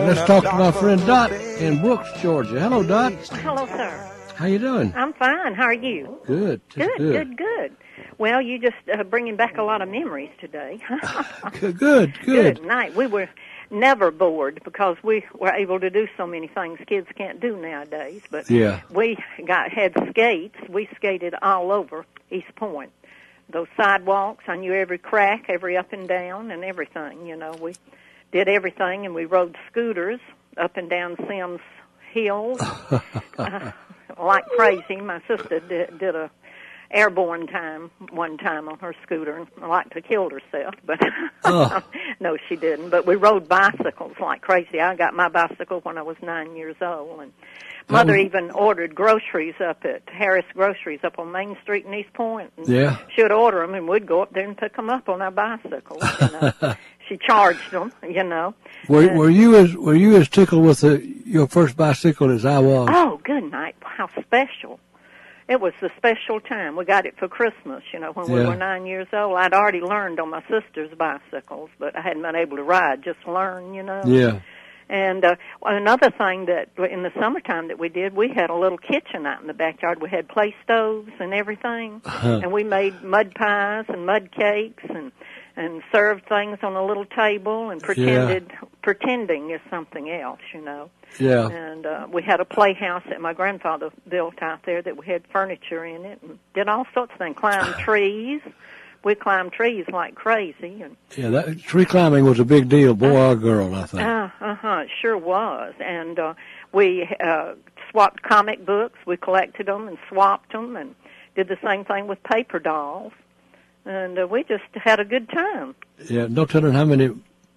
let's talk to my friend Dot in Brooks, Georgia. Hello, Dot. Hello, sir. How you doing? I'm fine. How are you? Good. Good. Well, you just bringing back a lot of memories today. Good night. We were never bored because we were able to do so many things kids can't do nowadays. But yeah, we had skates. We skated all over East Point. Those sidewalks, I knew every crack, every up and down, and everything. You know, we did everything, and we rode scooters up and down Sims Hills like crazy. My sister did a airborne time one time on her scooter and like to killed herself, but no, she didn't. But we rode bicycles like crazy. I got my bicycle when I was 9 years old, and Mother even ordered groceries up at Harris Groceries up on Main Street in East Point. And yeah, she'd order them, and we'd go up there and pick them up on our bicycles. You know. She charged them, you know. Were you as tickled with your first bicycle as I was? Oh, good night! How special! It was a special time. We got it for Christmas, you know, when we were 9 years old. I'd already learned on my sister's bicycles, but I hadn't been able to ride, just learn, you know. Yeah. And another thing that in the summertime that we did, we had a little kitchen out in the backyard. We had play stoves and everything, and we made mud pies and mud cakes and served things on a little table and pretending is something else, you know. Yeah. And we had a playhouse that my grandfather built out there that we had furniture in it and did all sorts of things. Climbed trees. We climbed trees like crazy. And that tree climbing was a big deal, boy or girl, I think. It sure was. And we swapped comic books. We collected them and swapped them and did the same thing with paper dolls. And we just had a good time. Yeah, no telling how many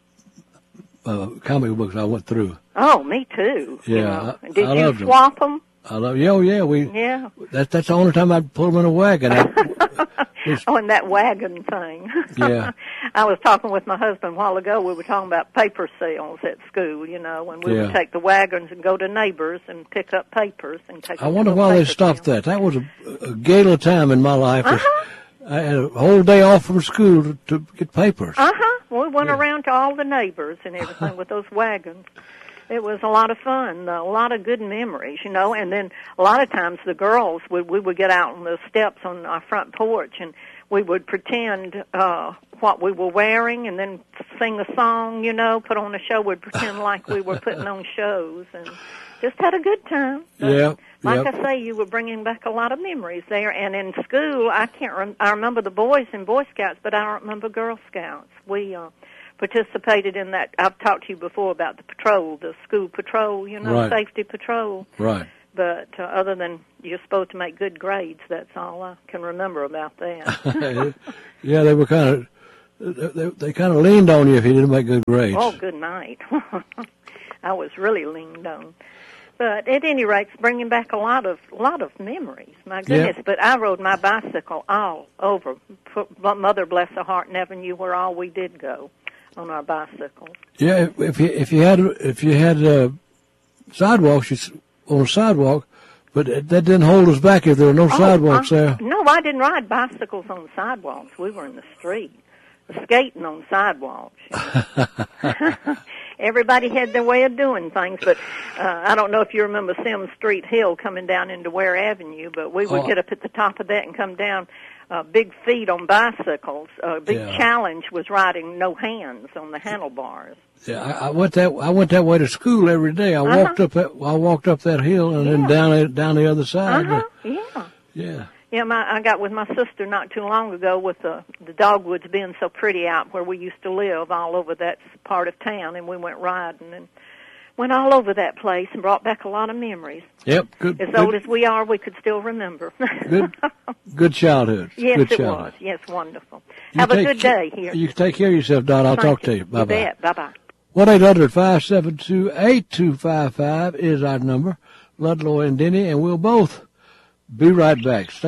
comic books I went through. Oh, me too. Yeah, you know. I Did you swap them? I love. Yeah. That's the only time I'd pull them in a wagon. And that wagon thing. Yeah. I was talking with my husband a while ago. We were talking about paper sales at school, you know, when we would take the wagons and go to neighbors and pick up papers and take. I wonder why they stopped that. That was a gala time in my life. I had a whole day off from school to get papers. We went around to all the neighbors and everything with those wagons. It was a lot of fun, a lot of good memories, you know. And then a lot of times the girls, we would get out on the steps on our front porch and we would pretend what we were wearing and then sing a song, you know, put on a show. We'd pretend like we were putting on shows and just had a good time. Yeah. Like I say, you were bringing back a lot of memories there. And in school, I remember the boys in Boy Scouts, but I don't remember Girl Scouts. We participated in that. I've talked to you before about the patrol, the school patrol, you know, safety patrol. Right. But other than you're supposed to make good grades, that's all I can remember about that. Yeah, they were they kind of leaned on you if you didn't make good grades. Oh, good night. I was really leaned on. But at any rate, it's bringing back a lot of memories. My goodness! Yep. But I rode my bicycle all over. Mother bless her heart never knew where all we did go on our bicycles. Yeah, if you had sidewalks on a sidewalk, but that didn't hold us back if there were no sidewalks there. No, I didn't ride bicycles on the sidewalks. We were in the street, skating on sidewalks. Everybody had their way of doing things, but I don't know if you remember Sims Street Hill coming down into Ware Avenue, but we would get up at the top of that and come down big feet on bicycles. A big challenge was riding no hands on the handlebars. Yeah, I went that way to school every day. I walked up that hill and then down the other side. Yeah. Yeah, I got with my sister not too long ago with the dogwoods being so pretty out where we used to live all over that part of town, and we went riding and went all over that place and brought back a lot of memories. Yep, good. As old as we are, we could still remember. Good childhood. Yes, good it childhood. was. Yes, wonderful. Have a good day here. You take care of yourself, Dot. I'll talk to you. Bye-bye. You bet. Bye-bye. 1-800-572-8255 is our number. Ludlow and Denny, and we'll both be right back. Stay